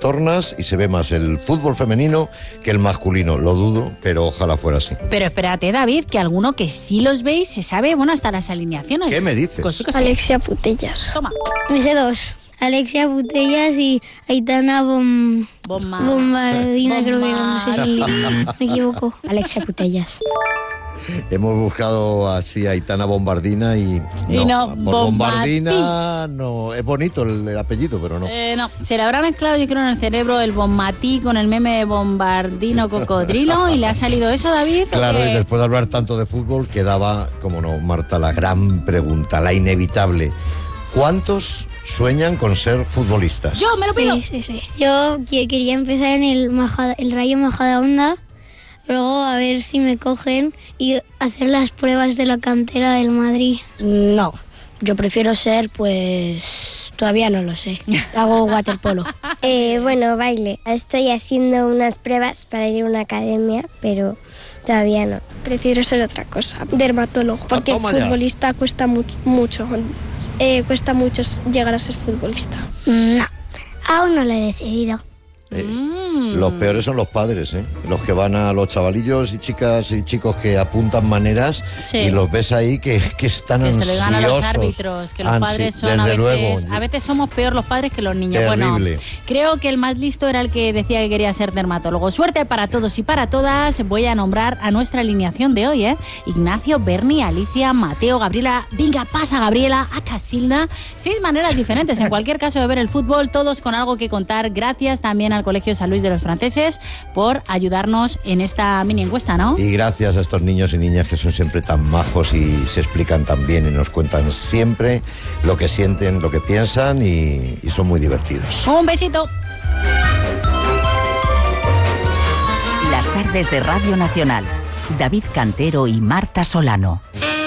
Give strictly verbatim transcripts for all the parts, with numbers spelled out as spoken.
trastornas y se ve más el fútbol femenino que el masculino. Lo dudo, pero ojalá fuera así. Pero espérate, David, que alguno que sí los veis se sabe, bueno, hasta las alineaciones. ¿Qué me dices? Cosí, cosí. Alexia Putellas. Toma. Me sé dos. Alexia Putellas y Aitana Bom... Bomba. Bombardina, Bomba. creo que no sé si me equivoco. Alexia Putellas. Hemos buscado así a Aitana Bombardina y... Y no, por Bombardí. Bombardina no... Es bonito el, el apellido, pero no. Eh, no, se le habrá mezclado, yo creo, en el cerebro el bombatí con el meme de bombardino cocodrilo y le ha salido eso, David. Claro, porque... y después de hablar tanto de fútbol, quedaba, como no, Marta, la gran pregunta, la inevitable. ¿Cuántos sueñan con ser futbolistas? Yo me lo pido. Sí, sí, sí. Yo que- quería empezar en el, Majada- el Rayo Majadahonda, luego a ver si me cogen y hacer las pruebas de la cantera del Madrid. No, yo prefiero ser, pues, todavía no lo sé. Hago waterpolo. Eh, bueno, baile. Estoy haciendo unas pruebas para ir a una academia, pero todavía no. Prefiero ser otra cosa, dermatólogo, porque toma ya. futbolista cuesta mu- mucho. Eh, cuesta mucho llegar a ser futbolista. No, aún no lo he decidido. Eh, Mm. Los peores son los padres, ¿eh? Los que van a los chavalillos y chicas y chicos que apuntan maneras Sí. y los ves ahí que, que están Que se ansiosos. le gana a los árbitros, que los Ansi- padres son a desde veces, luego. a veces somos peor los padres que los niños. Terrible. Bueno, creo que el más listo era el que decía que quería ser dermatólogo. Suerte para todos y para todas. Voy a nombrar a nuestra alineación de hoy, ¿eh? Ignacio, Berni, Alicia, Mateo, Gabriela. Venga, pasa Gabriela, a Casilda. Seis maneras diferentes, en cualquier caso, de ver el fútbol, todos con algo que contar. Gracias también al Colegio San Luis de los Franceses por ayudarnos en esta mini encuesta, ¿no? Y gracias a estos niños y niñas que son siempre tan majos y se explican tan bien y nos cuentan siempre lo que sienten, lo que piensan y, y son muy divertidos. Un besito. Las tardes de Radio Nacional. David Cantero y Marta Solano.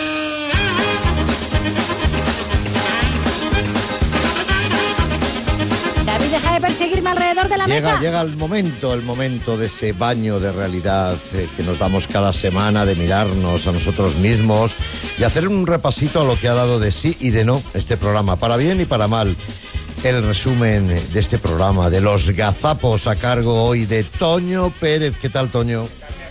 David, deja de perseguirme alrededor de la Llega, mesa. llega el momento, el momento de ese baño de realidad eh, que nos damos cada semana, de mirarnos a nosotros mismos y hacer un repasito a lo que ha dado de sí y de no este programa, para bien y para mal. El resumen de este programa, de los gazapos, a cargo hoy de Toño Pérez. ¿Qué tal, Toño?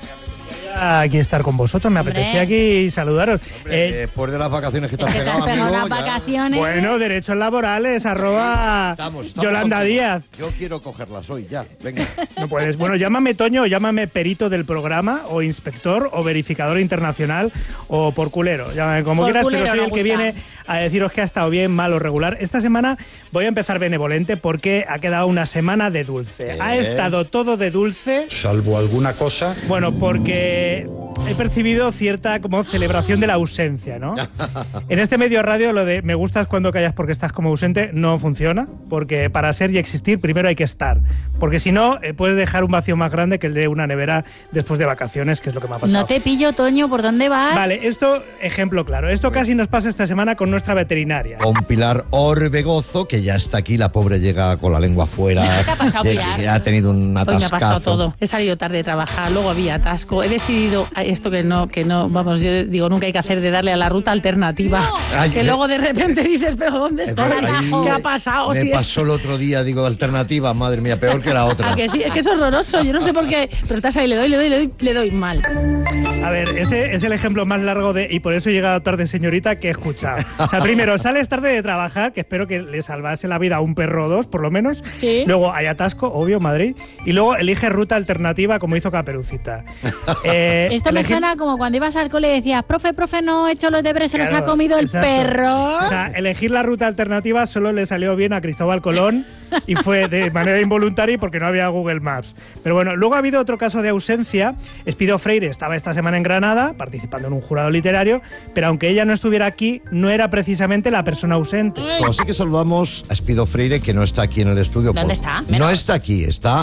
Aquí estar con vosotros, me Hombre. apetecía aquí saludaros. Hombre, Eh, después de las vacaciones que te has Que te has pegado, pegado amigo, unas ya- vacaciones. bueno, derechos laborales, arroba Estamos, estamos Yolanda contigo. Díaz. Yo quiero cogerlas hoy, ya, venga. No puedes. Bueno, llámame Toño o llámame perito del programa, o inspector, o verificador internacional, o por culero. Llámame como Por quieras, culero pero soy nos el que gusta. viene a deciros que ha estado bien, mal o regular. Esta semana voy a empezar benevolente porque ha quedado una semana de dulce. ¿Eh? Ha estado todo de dulce. Salvo alguna cosa. Bueno, porque he percibido cierta como celebración de la ausencia, ¿no? En este medio radio lo de me gustas cuando callas porque estás como ausente no funciona, porque para ser y existir primero hay que estar, porque si no eh, puedes dejar un vacío más grande que el de una nevera después de vacaciones, que es lo que me ha pasado. No te pillo, Toño, ¿por dónde vas? Vale, esto, ejemplo claro, esto casi nos pasa esta semana con nuestra veterinaria. Con Pilar Orbegozo, que ya está aquí, la pobre llega con la lengua afuera. ¿Qué ha pasado, que- Pilar? que ha tenido un Hoy me ha atascazo. pasado todo. He salido tarde de trabajar, luego había atasco. He decidido ay, esto que no, que no, vamos, yo digo, nunca hay que hacer de darle a la ruta alternativa. Ay, que me- luego de repente dices, pero ¿dónde Es estoy? verdad, ahí ¿Qué ha pasado? Me Si es- pasó el otro día, digo, alternativa, madre mía, peor que la otra. ¿A que sí? Es que es horroroso, yo no sé por qué, pero estás ahí, le doy, le doy, le doy, le doy mal. A ver, este es el ejemplo más largo de y por eso he llegado tarde, señorita, que he escuchado. O sea, primero, sales tarde de trabajar, que espero que le salvase la vida a un perro o dos, por lo menos. Sí. Luego hay atasco, obvio, Madrid. Y luego elige ruta alternativa, como hizo Caperucita. Eh, Esto me elegir- suena como cuando ibas al cole y decías, profe, profe, no he hecho los deberes, se los Claro, ha comido el exacto. perro. O sea, elegir la ruta alternativa solo le salió bien a Cristóbal Colón y fue de manera involuntaria porque no había Google Maps. Pero bueno, luego ha habido otro caso de ausencia. Espido Freire estaba esta semana en Granada participando en un jurado literario, pero aunque ella no estuviera aquí, no era precisamente la persona ausente. Pues sí que saludamos a Espido Freire, que no está aquí en el estudio. ¿Dónde por- está? No Menos. está aquí, está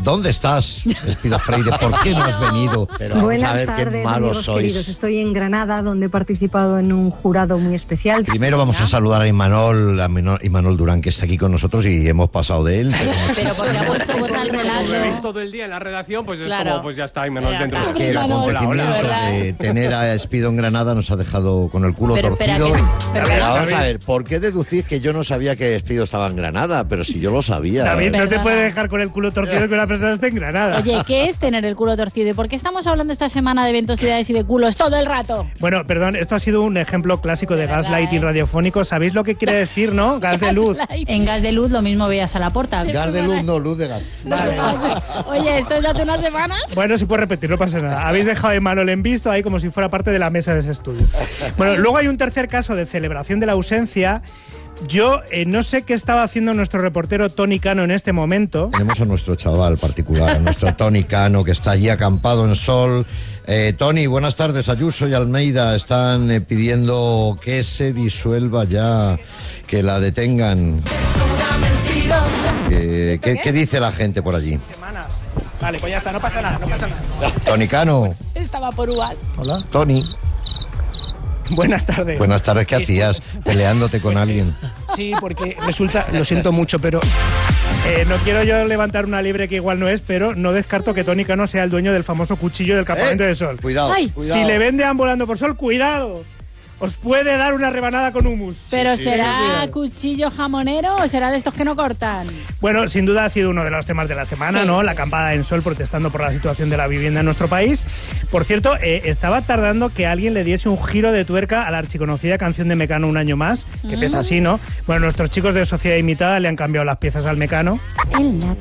¿Dónde estás, Espido Freire? ¿Por qué no has venido? Pero vamos Buenas a ver tardes, qué malos amigos sois. queridos. Estoy en Granada, donde he participado en un jurado muy especial. Primero vamos a saludar a Imanol, a Imanol, Imanol Durán, que está aquí con nosotros y hemos pasado de él. Pero porque ha puesto voz al relato. Lo veis todo el día en la redacción, pues Claro. es como, pues ya está, Imanol dentro. Es que el acontecimiento de tener a Espido en Granada nos ha dejado con el culo Pero espera, torcido. que- pero A ver, David- vamos a ver, ¿por qué deducís que yo no sabía que Espido estaba en Granada? Pero si yo lo sabía. David, no te Perdona. puedes dejar con el culo torcido que una persona esté en Granada. Oye, ¿qué es tener el culo torcido? ¿Y por qué estamos hablando esta semana de ventosidades y de culos todo el rato? Bueno, perdón, esto ha sido un ejemplo clásico de gaslighting ¿eh? radiofónico. ¿Sabéis lo que quiere decir, no? Gas de luz. En gas de luz lo mismo veías a la puerta. Gas de luz, no, luz de gas. Oye, esto es de hace unas semanas. Bueno, si puedo repetir, no pasa nada. Habéis dejado a Imanol en visto ahí como si fuera parte de la mesa de ese estudio. Bueno, luego hay un tercer caso de celebración de la ausencia. Yo eh, no sé qué estaba haciendo nuestro reportero Tony Cano en este momento. Tenemos a nuestro chaval particular, a nuestro Tony Cano, que está allí acampado en sol. Eh, Tony, buenas tardes. Ayuso y Almeida están eh, pidiendo que se disuelva ya, que la detengan. Eh, ¿qué, ¿Qué dice la gente por allí? Semanas. Vale, pues ya está, no pasa nada, no pasa nada. Tony Cano. Estaba por uvas. Hola. Tony. Buenas tardes. Buenas tardes, ¿qué hacías? Peleándote con alguien. Sí, porque resulta, lo siento mucho, pero eh, no quiero yo levantar una liebre que igual no es, pero no descarto que Tony Cano sea el dueño del famoso cuchillo del campamento Eh, de sol. Cuidado, Ay. cuidado. Si le vende ambulando por sol, cuidado. Os puede dar una rebanada con humus. Pero sí, ¿será cuidado. cuchillo jamonero o será de estos que no cortan? Bueno, sin duda ha sido uno de los temas de la semana, Sí, ¿no? sí. La acampada en sol protestando por la situación de la vivienda en nuestro país. Por cierto, eh, estaba tardando que alguien le diese un giro de tuerca a la archiconocida canción de Mecano Un año más, que empieza así, ¿no? Bueno, nuestros chicos de Sociedad Imitada le han cambiado las piezas al Mecano. En la